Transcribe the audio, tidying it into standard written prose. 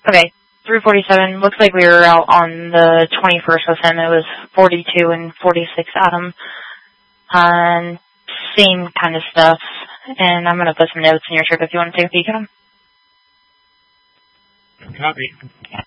Okay, 347. Looks like we were out on the 21st with him. It was 42 and 46 Adam. And same kind of stuff. And I'm going to put some notes in your trip if you want to take a peek at them. Copy.